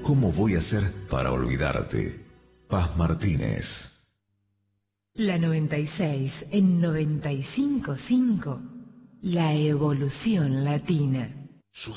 ¿Cómo voy a hacer para olvidarte? Paz Martínez. La 96 en 95.5. La evolución latina.